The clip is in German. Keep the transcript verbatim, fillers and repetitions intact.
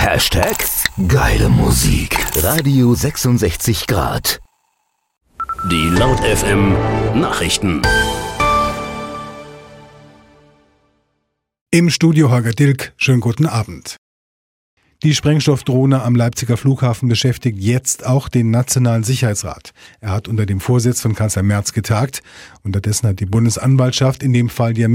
Hashtag geile Musik. Radio sechsundsechzig Grad. Die Laut F M Nachrichten. Im Studio Holger Dilk, schönen guten Abend. Die Sprengstoffdrohne am Leipziger Flughafen beschäftigt jetzt auch den Nationalen Sicherheitsrat. Er hat unter dem Vorsitz von Kanzler Merz getagt. Unterdessen hat die Bundesanwaltschaft in dem Fall die